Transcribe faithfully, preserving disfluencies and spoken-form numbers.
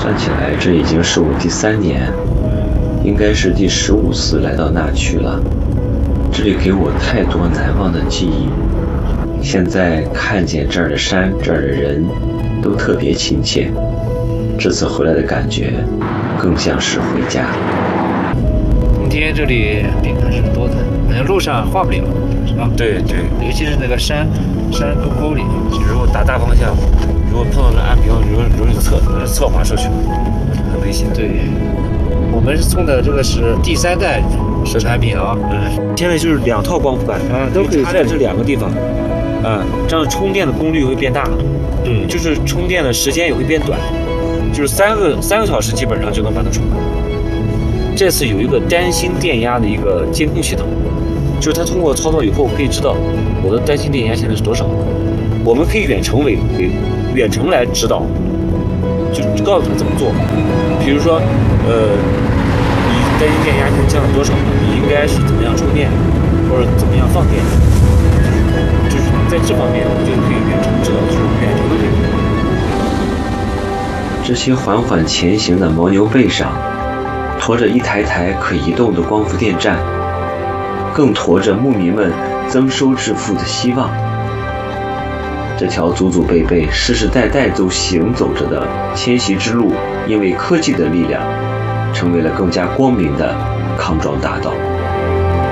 算起来，这已经是我第三年，应该是第十五次来到那区了。这里给我太多难忘的记忆。现在看见这儿的山，这儿的人，都特别亲切。这次回来的感觉，更像是回家。 冬天这里病还是多的，好像路上画不了，是吧？ 对对， 尤其是那个山山沟沟里， 如果打大方向，如果碰到那岸边，容容易侧侧滑出去，很危险。 对，我们送的这个是第三代产品啊， 嗯，现在就是两套光伏板啊，都可以在这两个地方，啊，这样充电的功率会变大， 嗯， 就是充电的时间也会变短，就是三个三个小时基本上就能把它充满。这次有一个单芯电压的一个监控系统，就是它通过操作以后可以知道我的单芯电压现在是多少，我们可以远程为为远程来指导，就告诉他怎么做。比如说，呃，你单芯电压现在降了多少，你应该是怎么样充电，或者怎么样放电，就是在这方面我就可以远程指导，就是远程的这个。 这些缓缓前行的牦牛背上，驮着一台台可移动的光伏电站，更驮着牧民们增收致富的希望。这条祖祖辈辈、世世代代都行走着的迁徙之路，因为科技的力量，成为了更加光明的康庄大道。